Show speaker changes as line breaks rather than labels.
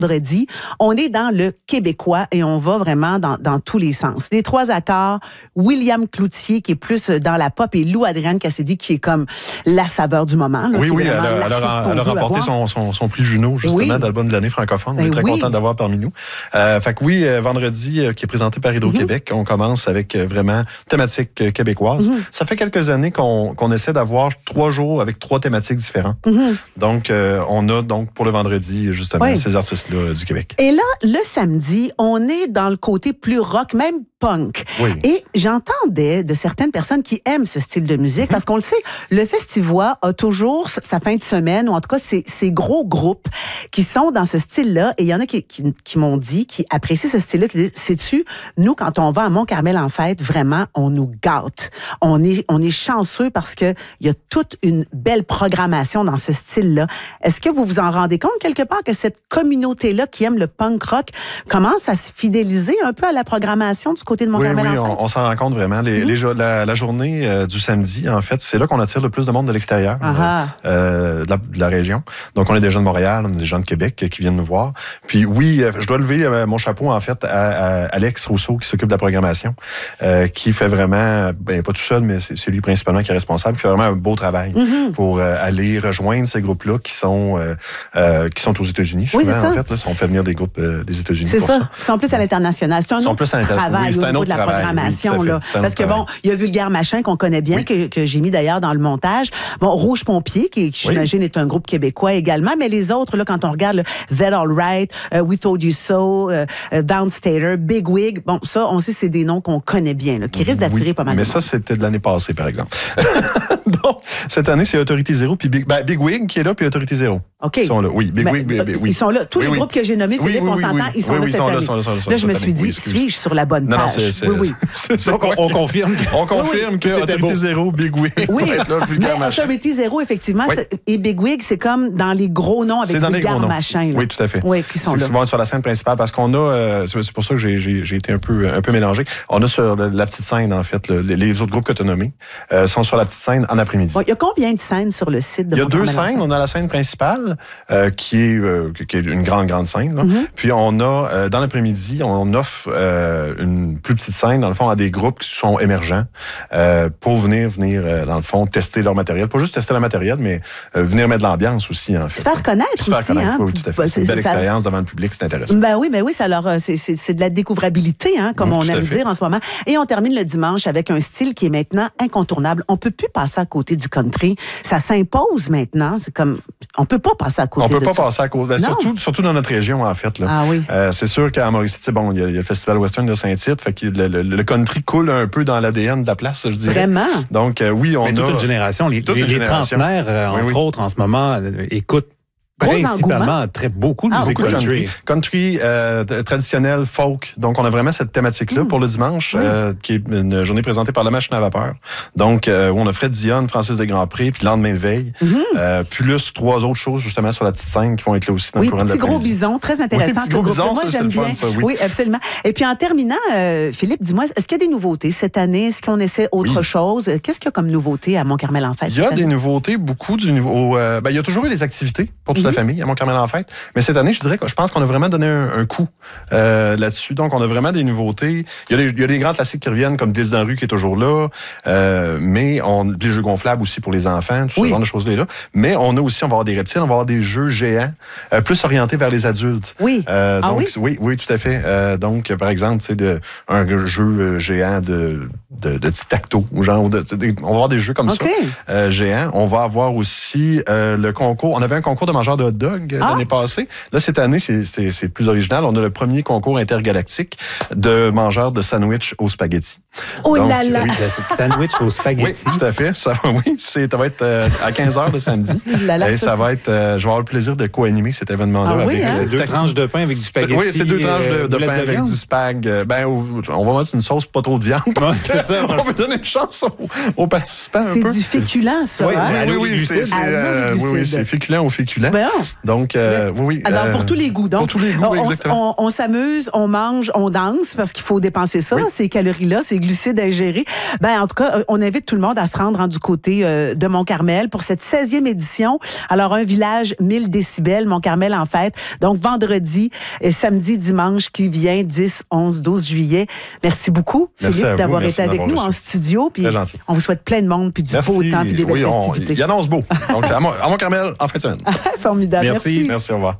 vendredi, on est dans le québécois et on va vraiment dans tous les sens. Les trois accords, William Cloutier qui est plus dans la pop et Lou Adrienne Cassidy qui est comme la saveur du moment. Là,
oui, elle a remporté son prix Juno, justement, d'album de l'année francophone. On est très content d'avoir parmi nous. Fait que oui, vendredi, qui est présenté par Hydro-Québec, on commence avec vraiment thématique québécoise. Ça fait quelques années qu'on essaie d'avoir 3 jours avec 3 thématiques différentes. Donc, on a pour le vendredi, justement, ces artistes-là du Québec.
Et là, le samedi, on est dans le côté plus rock, même punk.
Oui.
Et j'entendais de certaines personnes qui aiment ce style de musique, parce qu'on le sait, le Festivois a toujours sa fin de semaine, ou en tout cas, ces gros groupes qui sont dans ce style-là. Et il y en a qui m'ont dit, qui apprécient ce style-là, qui disent, sais-tu, nous, quand on va à Mont-Carmel en fête, vraiment, on nous gâte. On est chanceux parce que il y a toute une belle programmation dans ce style-là. Est-ce que vous vous en rendez compte quelque part que cette communauté-là qui aime le punk rock commence à se fidéliser un peu à la programme du côté de Mont-Carmel en fête?
On s'en rend compte vraiment. La journée du samedi, en fait, c'est là qu'on attire le plus de monde de l'extérieur de la région. Donc, on a des gens de Montréal, on a des gens de Québec qui viennent nous voir. Puis oui, je dois lever mon chapeau, en fait, à Alex Rousseau, qui s'occupe de la programmation, qui fait vraiment, pas tout seul, mais c'est lui principalement qui est responsable, qui fait vraiment un beau travail pour aller rejoindre ces groupes-là qui sont aux États-Unis.
Oui, c'est ça.
En fait, là, on fait venir des groupes des États-Unis.
C'est ça. Qui sont plus à l'international. C'est un autre travail au niveau de la programmation. Oui, là. Parce que bon, il y a Vulgaire Machin qu'on connaît bien, que j'ai mis d'ailleurs dans le montage. Bon, Rouge Pompier, qui j'imagine est un groupe québécois également, mais les autres, là, quand on regarde That All Right, We Told You So, Downstater, Big Wig, bon, ça, on sait, c'est des noms qu'on connaît bien, là, qui risquent d'attirer pas mal de monde.
Mais ça, c'était de l'année passée, par exemple. Donc, cette année, c'est Autorité Zéro, puis Big Wig qui est là, puis Autorité Zéro.
OK.
Ils sont là. Oui, Big Wig, oui.
Ils sont là. Tous les groupes que j'ai nommés, Philippe, on s'entend, ils sont là cette année. Là, je me suis dit, suis-je sur la bonne page?
Oui.
Donc, on confirme.
On confirme que Autorité Zéro, Big Wig
oui.
va être là, Vulgaire Machin.
Autorité Zéro, effectivement, et Big Wig, c'est comme dans les gros noms avec Vulgaire Machin.
Oui, tout à fait.
Oui, qui sont là.
C'est souvent sur la scène principale, parce qu'on a, c'est pour ça que j'ai été un peu mélangé. On a sur la petite scène, en fait, les autres groupes que tu as nommés sont sur la petite scène en après-midi.
Il y a combien de scènes sur le site de Mont-Carmel?
Il y a 2 scènes. On a la scène principale, qui est une grande scène. Là. Puis on a, dans l'après-midi, on offre une plus petite scène, dans le fond, à des groupes qui sont émergents pour venir, dans le fond, tester leur matériel. Pas juste tester leur matériel, mais venir mettre de l'ambiance aussi, en fait.
Se faire connaître aussi.
Oui, tout à fait. C'est une belle expérience devant le public, c'est intéressant.
Ben oui, ça leur, c'est de la découvrabilité, comme on aime dire en ce moment. Et on termine le dimanche avec un style qui est maintenant incontournable. On peut plus passer à côté du country. Ça s'impose maintenant. C'est comme, on peut pas passer à côté de ça.
On peut pas passer à côté. Surtout dans notre région, en fait. Là.
Ah oui.
C'est sûr qu'à Mauricie, bon, il y a le Festival Western de Saint-Tite, fait que le country coule un peu dans l'ADN de la place, je dirais.
Vraiment?
Donc, oui, on a...
toute une génération. Les trentenaires, entre autres, en ce moment, écoutent principalement beaucoup de musique country.
Country traditionnel, folk. Donc, on a vraiment cette thématique-là pour le dimanche, qui est une journée présentée par la Machine à vapeur. Donc, où on a Fred Dionne, Francis Desgrands-Pré, puis Lendemain de veille. Plus 3 autres choses, justement, sur la petite scène qui vont être là aussi dans le courant de l'après-midi.
Petit gros bison, très intéressant.
Petit gros bison,
moi, j'aime bien.
Ça,
oui, absolument. Et puis, en terminant, Philippe, dis-moi, est-ce qu'il y a des nouveautés cette année? Est-ce qu'on essaie autre chose? Qu'est-ce qu'il y a comme nouveauté à Mont-Carmel en fête?
Il y a des nouveautés, beaucoup du niveau. Il y a toujours eu des activités pour toute la famille à Mont-Carmel en fête. Mais cette année, je pense qu'on a vraiment donné un coup là-dessus. Donc, on a vraiment des nouveautés. Il y a des grands classiques qui reviennent, comme 10 dans la rue qui est toujours là. Mais des jeux gonflables aussi pour les enfants, tout ce genre de choses-là. Mais on va avoir des reptiles, on va avoir des jeux géants, plus orientés vers les adultes.
Oui.
Oui, tout à fait. Donc, par exemple, un jeu géant de tic-tac-toe, ou genre, on va avoir des jeux comme ça, géants. On va avoir aussi le concours. On avait un concours de mangeurs de hot dog l'année passée. Là, cette année, c'est plus original. On a le premier concours intergalactique de mangeurs de sandwich au spaghetti.
Oh là là!
Oui, sandwich au spaghetti.
Oui, tout à fait. Ça va être à 15h le samedi. Et ça va être... je vais avoir le plaisir de co-animer cet événement-là.
C'est 2 tranches de pain avec du spaghetti.
Oui, c'est 2 tranches de pain avec du spag. On va mettre une sauce pas trop de viande parce que on veut donner une chance aux participants un peu.
C'est du féculent, ça.
Oui, c'est féculent au féculent. Donc, oui.
Alors, pour tous les goûts. Donc,
pour tous les goûts, exactement.
On s'amuse, on mange, on danse, parce qu'il faut dépenser ça, ces calories-là, ces glucides à ingérer. En tout cas, on invite tout le monde à se rendre du côté de Mont-Carmel pour cette 16e édition. Alors, un village 1000 décibels, Mont-Carmel en fête. Donc, vendredi, samedi, dimanche qui vient, 10, 11, 12 juillet. Merci beaucoup, Philippe, d'avoir été avec nous en studio. Puis on vous souhaite plein de monde, puis du beau temps, puis des belles festivités.
Il annonce beau. Donc, à Mont-Carmel, en fin de semaine.
Formidable.
Merci, au revoir.